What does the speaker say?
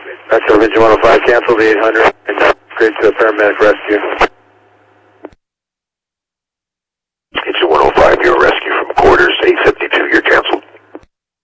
Metro Vision 105, cancel the 800 and upgrade to a paramedic rescue.